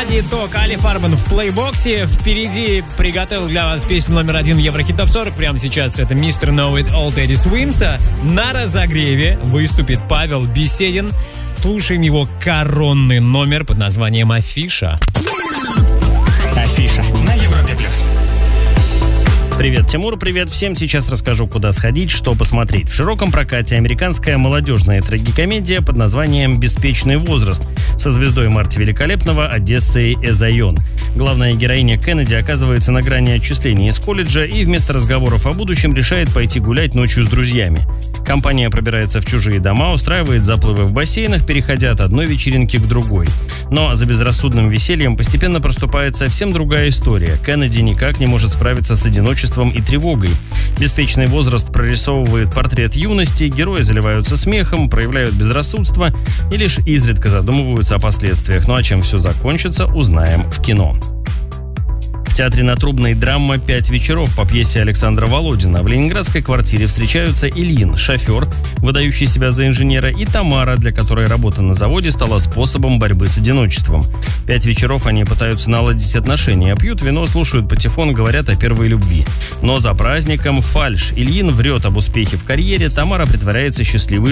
Подводит итог Али Фарман в плейбоксе. Впереди приготовил для вас песню номер 1 Еврохит Топ 40. Прямо сейчас это Mr. Know It All Teddy Swimsa. На разогреве выступит Павел Беседин. Слушаем его коронный номер под названием «Афиша». Афиша на Европе+. Привет, Тимур, привет всем. Сейчас расскажу, куда сходить, что посмотреть. В широком прокате американская молодежная трагикомедия под названием «Беспечный возраст» со звездой Марти Великолепного Одессой Эзайон. Главная героиня Кеннеди оказывается на грани отчисления из колледжа и вместо разговоров о будущем решает пойти гулять ночью с друзьями. Компания пробирается в чужие дома, устраивает заплывы в бассейнах, переходя от одной вечеринки к другой. Но за безрассудным весельем постепенно проступает совсем другая история. Кеннеди никак не может справиться с одиночеством и тревогой. «Беспечный возраст» прорисовывает портрет юности, герои заливаются смехом, проявляют безрассудство и лишь изредка задумываются о последствиях. Ну а чем все закончится, узнаем в кино. В театре на Трубной драма «5 вечеров» по пьесе Александра Володина. В ленинградской квартире встречаются Ильин, шофер, выдающий себя за инженера, и Тамара, для которой работа на заводе стала способом борьбы с одиночеством. 5 вечеров они пытаются наладить отношения, пьют вино, слушают патефон, говорят о первой любви. Но за праздником фальшь. Ильин врет об успехе в карьере, Тамара притворяется счастливой